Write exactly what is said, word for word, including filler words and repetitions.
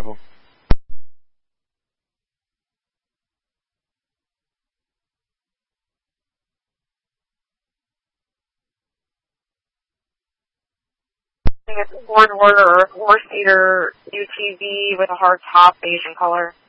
Bravo. I think it's one order or four-seater U T V with a hard top, Asian color.